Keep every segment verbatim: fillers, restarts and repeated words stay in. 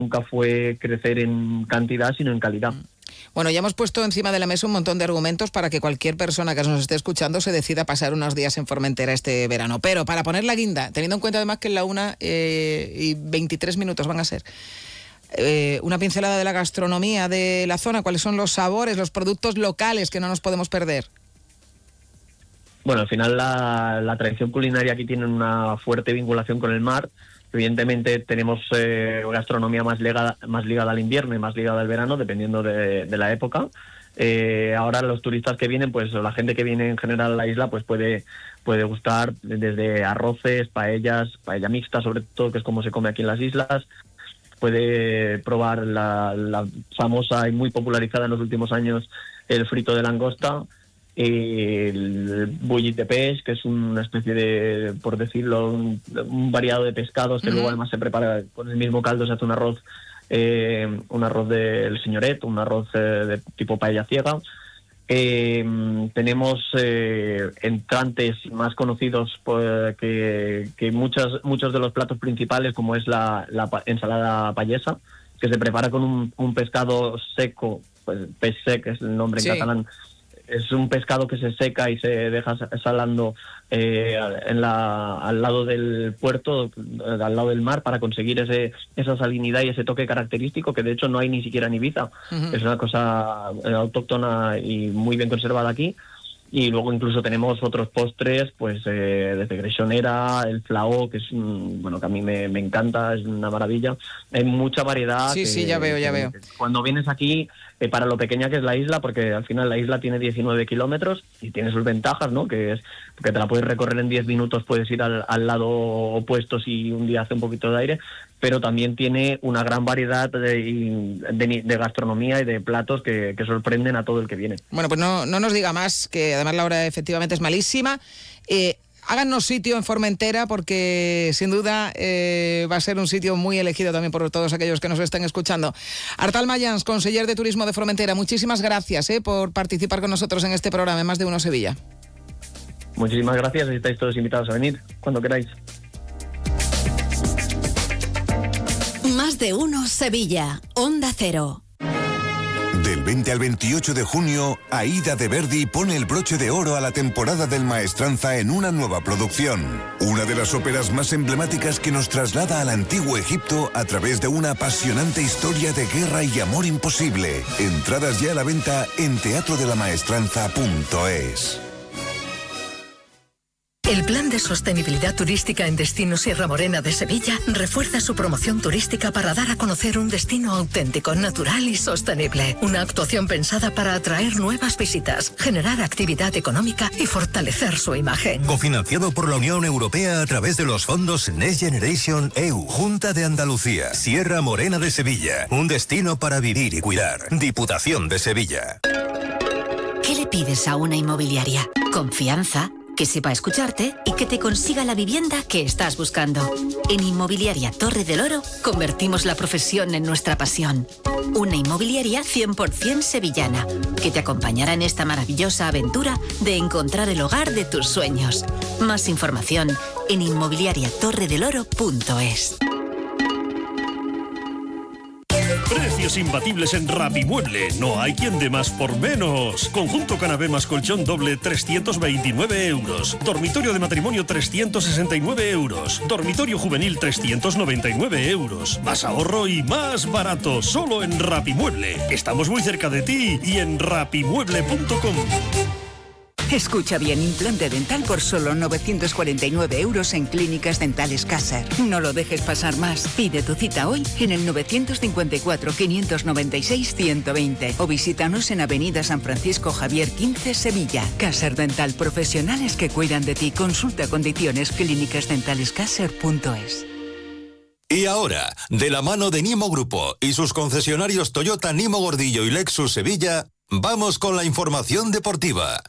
nunca fue crecer en cantidad, sino en calidad. Bueno, ya hemos puesto encima de la mesa un montón de argumentos para que cualquier persona que nos esté escuchando se decida pasar unos días en Formentera este verano. Pero para poner la guinda, teniendo en cuenta además que en la una eh, y veintitrés minutos van a ser, eh, una pincelada de la gastronomía de la zona, cuáles son los sabores, los productos locales que no nos podemos perder. Bueno, al final la, la tradición culinaria aquí tiene una fuerte vinculación con el mar. Evidentemente tenemos eh, gastronomía más ligada, más ligada al invierno y más ligada al verano, dependiendo de, de la época. Eh, ahora los turistas que vienen, pues la gente que viene en general a la isla, pues puede, puede gustar desde arroces, paellas, paella mixta sobre todo, que es como se come aquí en las islas. Puede probar la, la famosa y muy popularizada en los últimos años, el frito de langosta. El bullit de peix, que es una especie de, por decirlo, un, un variado de pescados que uh-huh. luego además se prepara con el mismo caldo, se hace un arroz, eh, un arroz del señoret, un arroz eh, de tipo paella ciega. Eh, tenemos eh, entrantes más conocidos pues, que, que muchos, muchos de los platos principales, como es la, la ensalada payesa, que se prepara con un, un pescado seco, pues peix sec es el nombre en sí. catalán. Es un pescado que se seca y se deja salando eh, en la, al lado del puerto, al lado del mar, para conseguir ese esa salinidad y ese toque característico que de hecho no hay ni siquiera en Ibiza. Uh-huh. Es una cosa autóctona y muy bien conservada aquí. Y luego incluso tenemos otros postres, pues eh, desde greixonera, el flaó, que es un, bueno, que a mí me, me encanta, es una maravilla. Hay mucha variedad. Sí, que, sí, ya veo, ya que, veo. Cuando vienes aquí, eh, para lo pequeña que es la isla, porque al final la isla tiene diecinueve kilómetros y tiene sus ventajas, ¿no? Que es que te la puedes recorrer en diez minutos, puedes ir al, al lado opuesto si un día hace un poquito de aire, pero también tiene una gran variedad de, de, de gastronomía y de platos que, que sorprenden a todo el que viene. Bueno, pues no, no nos diga más, que además la hora efectivamente es malísima. Eh, háganos sitio en Formentera, porque sin duda eh, va a ser un sitio muy elegido también por todos aquellos que nos estén escuchando. Artal Mayans, conseller de Turismo de Formentera, muchísimas gracias eh, por participar con nosotros en este programa, en Más de Uno Sevilla. Muchísimas gracias, estáis todos invitados a venir, cuando queráis. Más de Uno Sevilla, Onda Cero. Del veinte al veintiocho de junio, Aida de Verdi pone el broche de oro a la temporada del Maestranza en una nueva producción. Una de las óperas más emblemáticas que nos traslada al antiguo Egipto a través de una apasionante historia de guerra y amor imposible. Entradas ya a la venta en teatro de la maestranza punto es. El Plan de Sostenibilidad Turística en Destino Sierra Morena de Sevilla refuerza su promoción turística para dar a conocer un destino auténtico, natural y sostenible. Una actuación pensada para atraer nuevas visitas, generar actividad económica y fortalecer su imagen. Cofinanciado por la Unión Europea a través de los fondos Next Generation E U. Junta de Andalucía. Sierra Morena de Sevilla. Un destino para vivir y cuidar. Diputación de Sevilla. ¿Qué le pides a una inmobiliaria? Confianza, que sepa escucharte y que te consiga la vivienda que estás buscando. En Inmobiliaria Torre del Oro convertimos la profesión en nuestra pasión. Una inmobiliaria cien por ciento sevillana, que te acompañará en esta maravillosa aventura de encontrar el hogar de tus sueños. Más información en inmobiliaria torre del oro punto es. Precios imbatibles en Rapimueble. No hay quien dé más por menos. Conjunto canapé más colchón doble, trescientos veintinueve euros. Dormitorio de matrimonio, trescientos sesenta y nueve euros. Dormitorio juvenil, trescientos noventa y nueve euros. Más ahorro y más barato. Solo en Rapimueble. Estamos muy cerca de ti y en rapimueble punto com. Escucha bien, implante dental por solo novecientos cuarenta y nueve euros en Clínicas Dentales Caser. No lo dejes pasar más. Pide tu cita hoy en el novecientos cincuenta y cuatro, quinientos noventa y seis, ciento veinte o visítanos en Avenida San Francisco Javier quince, Sevilla. Caser Dental, profesionales que cuidan de ti. Consulta condiciones clínicas dentales caser punto es. Y ahora, de la mano de Nimo Grupo y sus concesionarios Toyota, Nimo Gordillo y Lexus Sevilla, vamos con la información deportiva.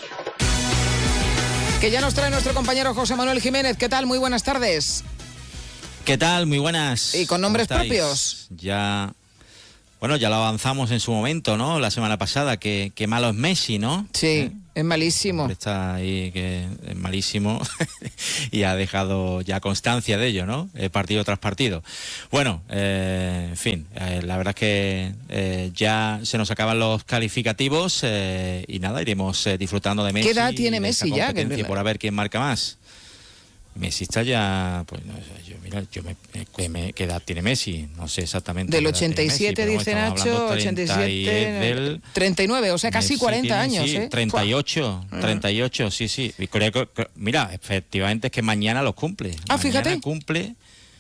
Que ya nos trae nuestro compañero José Manuel Jiménez. ¿Qué tal? Muy buenas tardes. ¿Qué tal? Muy buenas. ¿Y con nombres propios? Ya... Bueno, ya lo avanzamos en su momento, ¿no? La semana pasada, que, que malo es Messi, ¿no? Sí, ¿Eh? es malísimo. Está ahí, que es malísimo y ha dejado ya constancia de ello, ¿no? Eh, partido tras partido. Bueno, eh, en fin, eh, la verdad es que eh, ya se nos acaban los calificativos eh, y nada, iremos eh, disfrutando de Messi. ¿Qué edad tiene Messi ya? Que por a ver quién marca más. Messi está ya, pues no sé, yo, mira, yo me, me, ¿qué edad tiene Messi? No sé exactamente. Del ochenta y siete, Messi, dice Nacho, ochenta y siete, del treinta y nueve, o sea, casi Messi cuarenta tiene, años, sí, ¿eh? treinta y ocho, treinta y ocho, sí, sí. Y creo que, mira, efectivamente es que mañana los cumple. Ah, mañana fíjate. cumple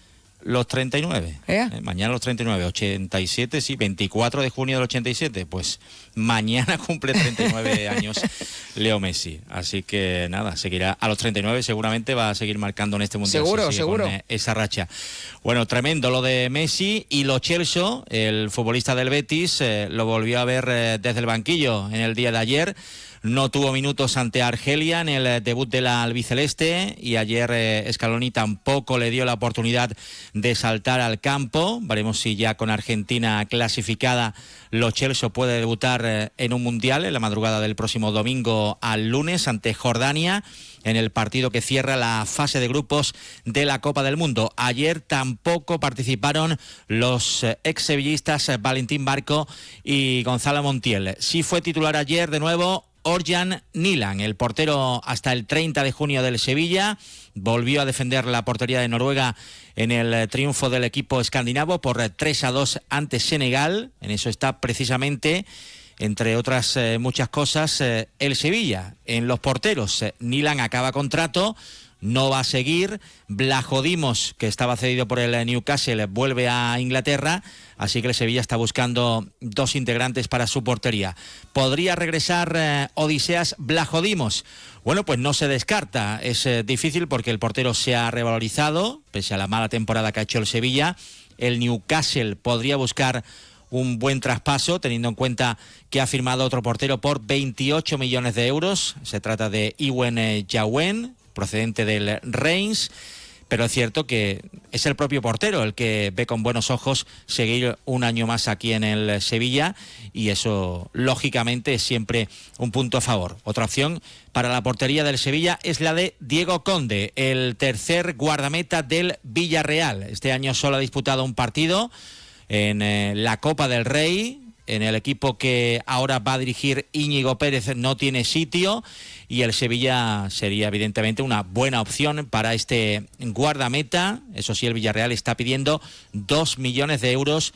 los treinta y nueve. ¿Eh? Eh, mañana los treinta y nueve, ochenta y siete, sí, veinticuatro de junio del ochenta y siete, pues mañana cumple treinta y nueve años Leo Messi. Así que nada, seguirá a los treinta y nueve, seguramente va a seguir marcando en este mundial. Seguro, si seguro. Con, eh, esa racha. Bueno, tremendo lo de Messi. Y Lo Celso, el futbolista del Betis, eh, lo volvió a ver eh, desde el banquillo en el día de ayer. No tuvo minutos ante Argelia en el debut de la albiceleste y ayer eh, Scaloni tampoco le dio la oportunidad de saltar al campo. Veremos si ya con Argentina clasificada Lo Celso puede debutar eh, en un mundial en la madrugada del próximo domingo al lunes ante Jordania, en el partido que cierra la fase de grupos de la Copa del Mundo. Ayer tampoco participaron los ex-sevillistas Valentín Barco y Gonzalo Montiel. Sí fue titular ayer de nuevo Orjan Nilan, el portero hasta el treinta de junio del Sevilla. Volvió a defender la portería de Noruega en el triunfo del equipo escandinavo por tres a dos ante Senegal. En eso está precisamente, entre otras eh, muchas cosas, eh, el Sevilla. En los porteros, eh, Nilan acaba contrato, no va a seguir. Blahodimos, que estaba cedido por el Newcastle, vuelve a Inglaterra, así que el Sevilla está buscando dos integrantes para su portería. ¿Podría regresar eh, Odiseas Blahodimos? Bueno, pues no se descarta. Es eh, difícil porque el portero se ha revalorizado, pese a la mala temporada que ha hecho el Sevilla. El Newcastle podría buscar un buen traspaso, teniendo en cuenta que ha firmado otro portero por veintiocho millones de euros. Se trata de Iwen Yawen, procedente del Reims, pero es cierto que es el propio portero el que ve con buenos ojos seguir un año más aquí en el Sevilla, y eso lógicamente es siempre un punto a favor. Otra opción para la portería del Sevilla es la de Diego Conde, el tercer guardameta del Villarreal. Este año solo ha disputado un partido en eh, la Copa del Rey. En el equipo que ahora va a dirigir Íñigo Pérez no tiene sitio, y el Sevilla sería evidentemente una buena opción para este guardameta. Eso sí, el Villarreal está pidiendo dos millones de euros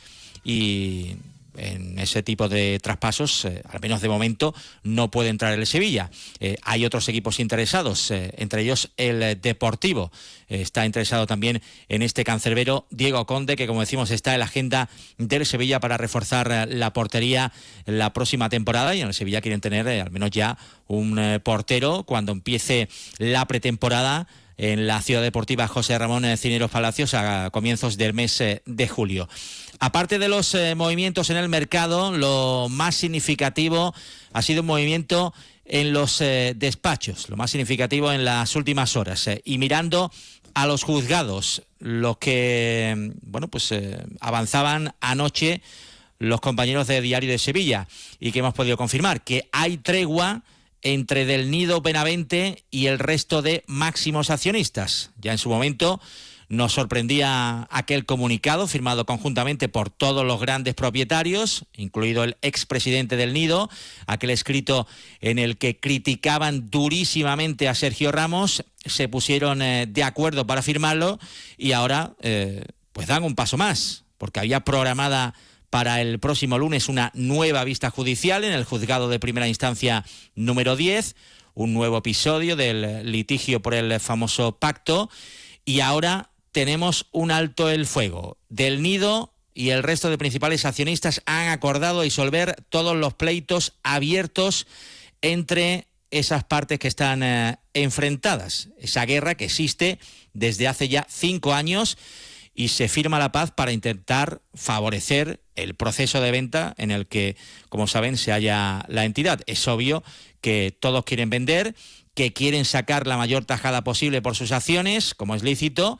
y en ese tipo de traspasos, eh, al menos de momento, no puede entrar el Sevilla. Eh, hay otros equipos interesados, eh, entre ellos el Deportivo. Eh, está interesado también en este cancerbero Diego Conde, que como decimos está en la agenda del Sevilla para reforzar eh, la portería la próxima temporada, y en el Sevilla quieren tener eh, al menos ya un eh, portero cuando empiece la pretemporada en la Ciudad Deportiva José Ramón Cineros Palacios a comienzos del mes de julio. Aparte de los eh, movimientos en el mercado, lo más significativo ha sido un movimiento en los eh, despachos, lo más significativo en las últimas horas. Eh, y mirando a los juzgados, lo que bueno pues eh, avanzaban anoche los compañeros de Diario de Sevilla y que hemos podido confirmar, que hay tregua entre Del Nido, Benavente y el resto de máximos accionistas. Ya en su momento nos sorprendía aquel comunicado firmado conjuntamente por todos los grandes propietarios, incluido el expresidente Del Nido, aquel escrito en el que criticaban durísimamente a Sergio Ramos. Se pusieron eh, de acuerdo para firmarlo y ahora eh, pues dan un paso más, porque había programada para el próximo lunes una nueva vista judicial en el juzgado de primera instancia número diez, un nuevo episodio del litigio por el famoso pacto, y ahora tenemos un alto el fuego. Del Nido y el resto de principales accionistas han acordado disolver todos los pleitos abiertos entre esas partes que están eh, enfrentadas, esa guerra que existe desde hace ya cinco años, y se firma la paz para intentar favorecer el proceso de venta en el que, como saben, se halla la entidad. Es obvio que todos quieren vender, que quieren sacar la mayor tajada posible por sus acciones, como es lícito,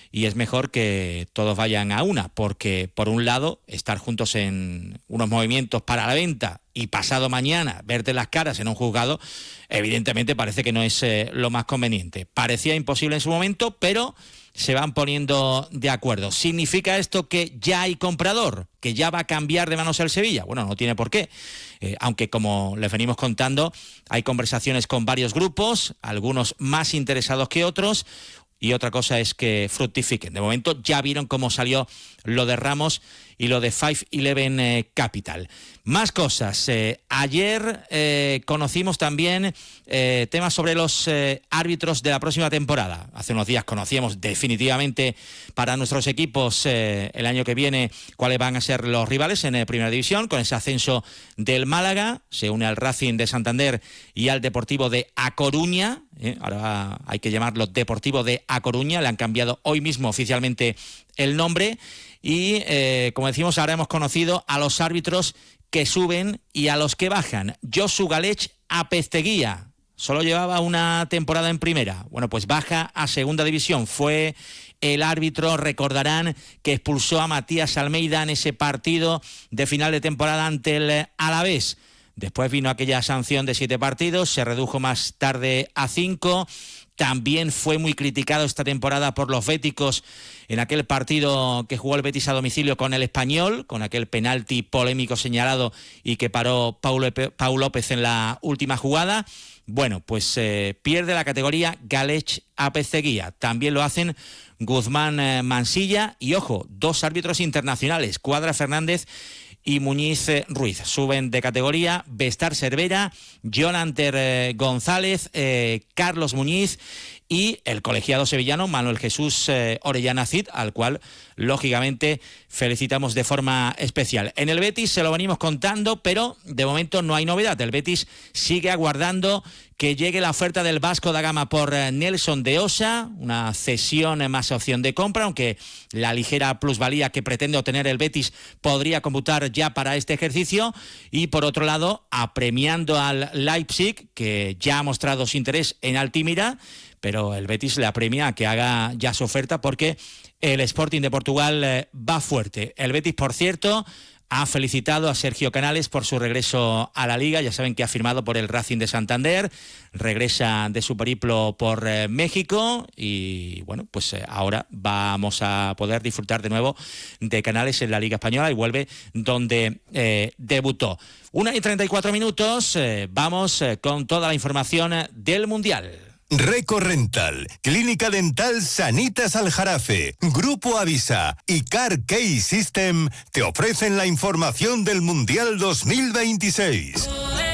y es mejor que todos vayan a una, porque por un lado, estar juntos en unos movimientos para la venta y pasado mañana verte las caras en un juzgado, evidentemente parece que no es eh, lo más conveniente. Parecía imposible en su momento, pero se van poniendo de acuerdo. ¿Significa esto que ya hay comprador? ¿Que ya va a cambiar de manos el Sevilla? Bueno, no tiene por qué. Eh, aunque, como les venimos contando, hay conversaciones con varios grupos, algunos más interesados que otros, y otra cosa es que fructifiquen. De momento ya vieron cómo salió lo de Ramos y lo de cinco eleven eh, Capital. Más cosas. Eh, ayer eh, conocimos también eh, temas sobre los eh, árbitros de la próxima temporada. Hace unos días conocíamos definitivamente para nuestros equipos eh, el año que viene cuáles van a ser los rivales en eh, Primera División, con ese ascenso del Málaga. Se une al Racing de Santander y al Deportivo de A Coruña. Eh, ahora hay que llamarlo Deportivo de A Coruña. Le han cambiado hoy mismo oficialmente el nombre. Y, eh, como decimos, ahora hemos conocido a los árbitros que suben y a los que bajan. Josu Galech a Pesteguía. Solo llevaba una temporada en primera. Bueno, pues baja a segunda división. Fue el árbitro, recordarán, que expulsó a Matías Almeida en ese partido de final de temporada ante el Alavés. Después vino aquella sanción de siete partidos, se redujo más tarde a cinco. También fue muy criticado esta temporada por los béticos en aquel partido que jugó el Betis a domicilio con el Español, con aquel penalti polémico señalado y que paró Pau López en la última jugada. Bueno, pues eh, pierde la categoría Galech a Pesteguía. También lo hacen Guzmán eh, Mansilla y, ojo, dos árbitros internacionales, Cuadra Fernández y Muñiz eh, Ruiz. Suben de categoría Bestar Cervera, Jonanter eh, González, eh, Carlos Muñiz y el colegiado sevillano Manuel Jesús eh, Orellana Cid, al cual, lógicamente, felicitamos de forma especial. En el Betis se lo venimos contando, pero de momento no hay novedad. El Betis sigue aguardando que llegue la oferta del Vasco da Gama por Nelson de Osa, una cesión más opción de compra, aunque la ligera plusvalía que pretende obtener el Betis podría computar ya para este ejercicio. Y por otro lado, apremiando al Leipzig, que ya ha mostrado su interés en Altimira, pero el Betis le apremia a que haga ya su oferta porque el Sporting de Portugal eh, va fuerte. El Betis, por cierto, ha felicitado a Sergio Canales por su regreso a la Liga. Ya saben que ha firmado por el Racing de Santander, regresa de su periplo por eh, México y, bueno, pues eh, ahora vamos a poder disfrutar de nuevo de Canales en la Liga Española y vuelve donde eh, debutó. Una y treinta y cuatro minutos, eh, vamos eh, con toda la información del Mundial. Reco Rental, Clínica Dental Sanitas Aljarafe, Grupo Avisa y Car Key System te ofrecen la información del Mundial dos mil veintiséis.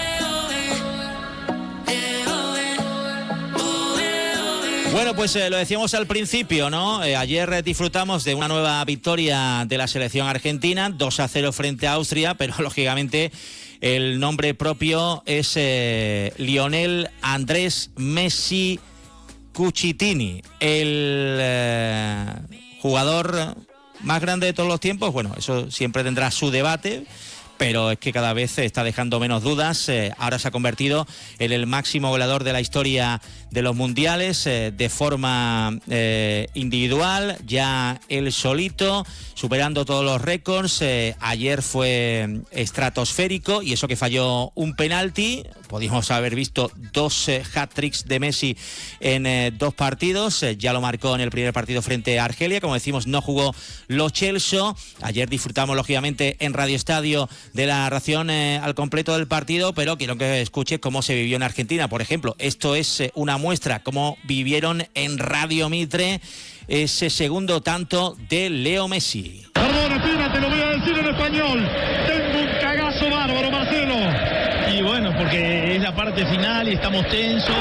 Bueno, pues eh, lo decíamos al principio, ¿no? Eh, ayer eh, disfrutamos de una nueva victoria de la selección argentina, dos a cero frente a Austria, pero lógicamente el nombre propio es eh, Lionel Andrés Messi Cucitini, el eh, jugador más grande de todos los tiempos. Bueno, eso siempre tendrá su debate, pero es que cada vez está dejando menos dudas. Eh, ahora se ha convertido en el máximo goleador de la historia de los mundiales, eh, de forma eh, individual, ya él solito, superando todos los récords. Eh, ayer fue estratosférico y eso que falló un penalti. Podíamos haber visto dos eh, hat-tricks de Messi en eh, dos partidos. Eh, ya lo marcó en el primer partido frente a Argelia. Como decimos, no jugó Lo Celso. Ayer disfrutamos, lógicamente, en Radio Estadio de la narración eh, al completo del partido, pero quiero que escuche cómo se vivió en Argentina. Por ejemplo, esto es eh, una muestra cómo vivieron en Radio Mitre ese segundo tanto de Leo Messi. Perdón, Pina, te lo voy a decir en español. Tengo un cagazo bárbaro, Marcelo. Y bueno, porque es la parte final y estamos tensos.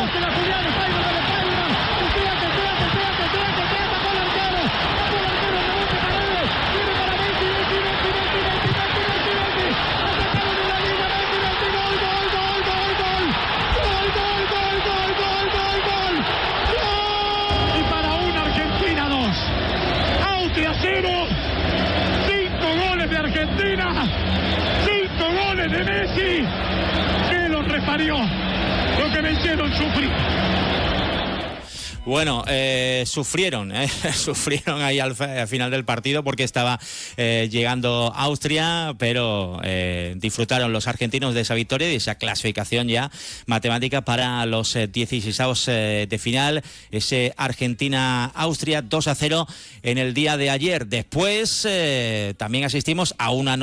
Cinco goles de Messi que los reparió, lo que me hicieron sufrir. Bueno, eh, sufrieron, eh, sufrieron ahí al, al final del partido porque estaba eh, llegando Austria, pero eh, disfrutaron los argentinos de esa victoria y de esa clasificación ya matemática para los eh, dieciseisavos eh, de final. Ese Argentina-Austria dos a cero en el día de ayer. Después eh, también asistimos a una